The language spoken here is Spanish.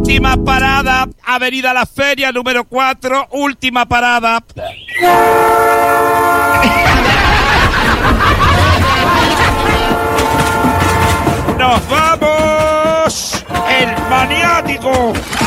Última parada, Avenida La Feria, número 4, última parada. ¡Nos vamos! ¡El maniático!